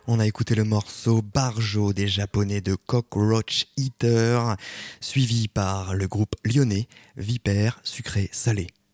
On a écouté le morceau Barjo des Japonais de Cockroach Eater, suivi par le groupe lyonnais Vipère Sucré Salé.